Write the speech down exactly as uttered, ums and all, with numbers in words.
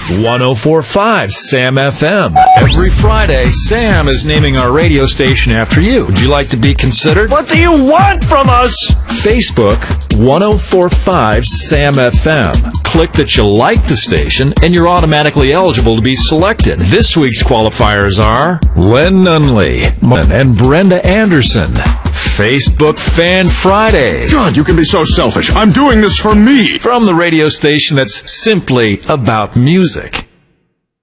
one oh four point five Sam F M. Every Friday, Sam is naming our radio station after you. Would you like to be considered? What do you want from us? Facebook, one oh four point five Sam F M. Click that you like the station, and you're automatically eligible to be selected. This week's qualifiers are Len Nunley and Brenda Anderson. Facebook Fan Fridays. God, you can be so selfish. I'm doing this for me. From the radio station that's simply about music.